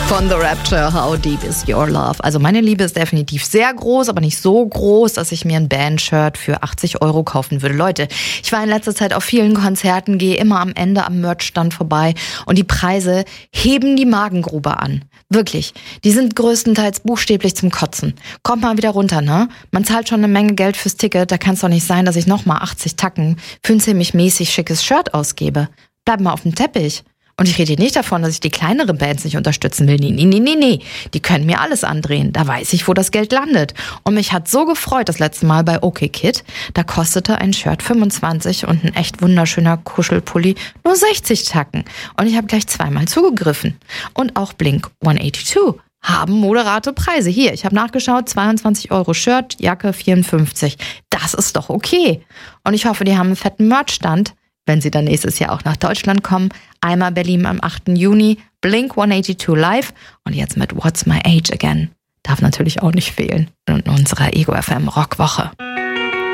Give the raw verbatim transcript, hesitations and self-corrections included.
Von The Rapture, How Deep Is Your Love? Also meine Liebe ist definitiv sehr groß, aber nicht so groß, dass ich mir ein Band-Shirt für achtzig Euro kaufen würde. Leute, ich war in letzter Zeit auf vielen Konzerten, gehe immer am Ende am Merchstand vorbei und die Preise heben die Magengrube an. Wirklich. Die sind größtenteils buchstäblich zum Kotzen. Kommt mal wieder runter, ne? Man zahlt schon eine Menge Geld fürs Ticket, da kann es doch nicht sein, dass ich nochmal achtzig Tacken für ein ziemlich mäßig schickes Shirt ausgebe. Bleib mal auf dem Teppich. Und ich rede hier nicht davon, dass ich die kleineren Bands nicht unterstützen will. Nee, nee, nee, nee, nee. Die können mir alles andrehen. Da weiß ich, wo das Geld landet. Und mich hat so gefreut das letzte Mal bei OK Kid. Da kostete ein Shirt fünfundzwanzig und ein echt wunderschöner Kuschelpulli nur sechzig Tacken. Und ich habe gleich zweimal zugegriffen. Und auch Blink hundertzweiundachtzig haben moderate Preise. Hier, ich habe nachgeschaut, zweiundzwanzig Euro Shirt, Jacke vierundfünfzig. Das ist doch okay. Und ich hoffe, die haben einen fetten Merchstand, wenn sie dann nächstes Jahr auch nach Deutschland kommen. Einmal Berlin am achten Juni, Blink hundertzweiundachtzig live und jetzt mit What's My Age Again. Darf natürlich auch nicht fehlen in unserer Ego F M Rockwoche.